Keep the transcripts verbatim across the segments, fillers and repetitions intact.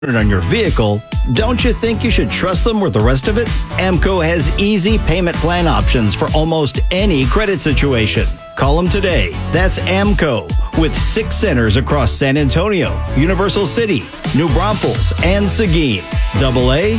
on your vehicle, don't you think you should trust them with the rest of it? AAMCO has easy payment plan options for almost any credit situation. Call them today. That's AAMCO, with six centers across San Antonio, Universal City, New Braunfels, and Seguin. double A,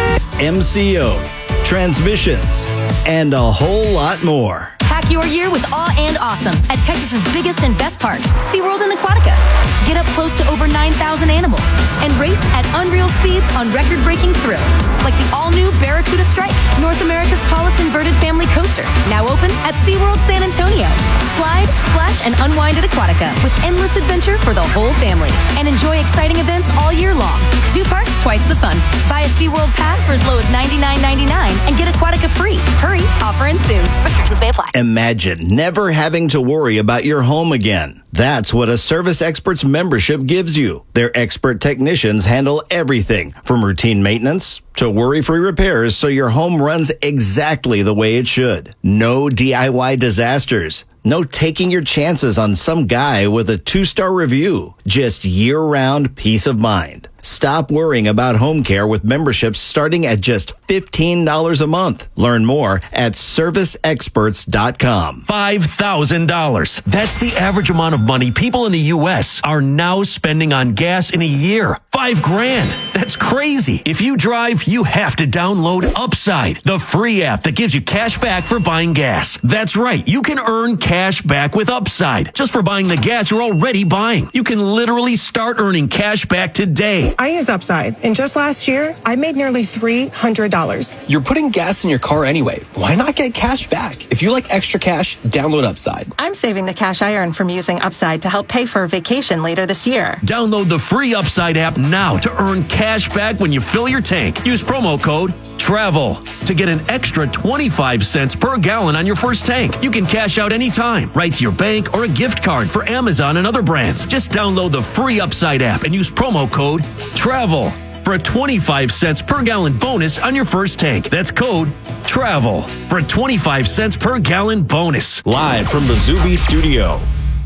M C O, transmissions, and a whole lot more. Pack your year with awe and awesome at Texas's biggest and best parks, SeaWorld and Aquatica. Get up close to over nine thousand animals and race at unreal speeds on record-breaking thrills, like the all-new Barracuda Strike, North America's tallest inverted family coaster, now open at SeaWorld San Antonio. Slide, splash, and unwind at Aquatica with endless adventure for the whole family. And enjoy exciting events all year long. Two parks, twice the fun. Buy a SeaWorld pass for as low as ninety-nine ninety-nine and get Aquatica free. Hurry, offer ends soon. Restrictions may apply. Imagine never having to worry about your home again. That's what a Service Experts membership gives you. Their expert technicians handle everything from routine maintenance to worry-free repairs so your home runs exactly the way it should. No D I Y disasters. No taking your chances on some guy with a two-star review. Just year-round peace of mind. Stop worrying about home care with memberships starting at just fifteen dollars a month. Learn more at service experts dot com. five thousand dollars. That's the average amount of money people in the U S are now spending on gas in a year. Five grand. That's crazy. If you drive, you have to download Upside, the free app that gives you cash back for buying gas. That's right. You can earn cash back with Upside just for buying the gas you're already buying. You can literally start earning cash back today. I use Upside, and just last year, I made nearly three hundred dollars. You're putting gas in your car anyway. Why not get cash back? If you like extra cash, download Upside. I'm saving the cash I earn from using Upside to help pay for a vacation later this year. Download the free Upside app now to earn cash back when you fill your tank. Use promo code TRAVEL to get an extra twenty-five cents per gallon on your first tank. You can cash out anytime, right to your bank or a gift card for Amazon and other brands. Just download the free Upside app and use promo code TRAVEL for a twenty-five cents per gallon bonus on your first tank. That's code TRAVEL for a twenty-five cents per gallon bonus. Live from the Zuby studio.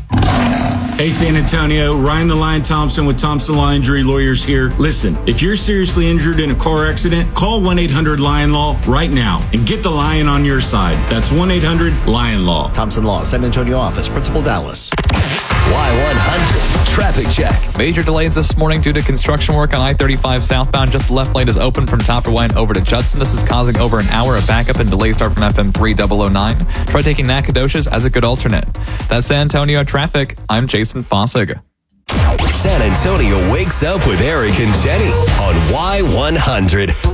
Hey, San Antonio, Ryan the Lion Thompson with Thompson Law Injury Lawyers here. Listen, if you're seriously injured in a car accident, call one eight hundred lion law right now and get the lion on your side. That's one eight hundred lion law. Thompson Law, San Antonio office, Principal Dallas. Y one hundred traffic check. Major delays this morning due to construction work on I thirty-five southbound. Just the left lane is open from Topperwine over to Judson. This is causing over an hour of backup and delays start from F M three thousand nine. Try taking Nacogdoches as a good alternate. That's San Antonio traffic. I'm Jason Fossig. San Antonio wakes up with Eric and Jenny on Y one hundred.